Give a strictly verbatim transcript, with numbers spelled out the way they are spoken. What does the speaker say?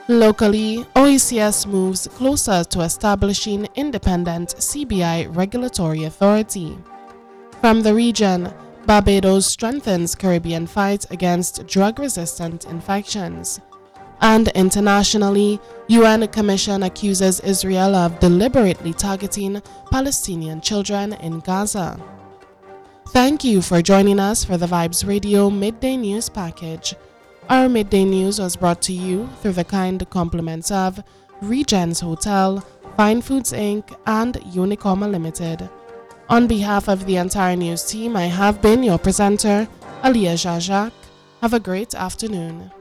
Locally, O E C S moves closer to establishing independent C B I regulatory authority. From the region, Barbados strengthens Caribbean fight against drug-resistant infections. And internationally, U N Commission accuses Israel of deliberately targeting Palestinian children in Gaza. Thank you for joining us for the Vibes Radio Midday News Package. Our Midday News was brought to you through the kind compliments of Regents Hotel, Fine Foods Incorporated, and Unicoma Limited. On behalf of the entire news team, I have been your presenter, Aliyah Jajak. Have a great afternoon.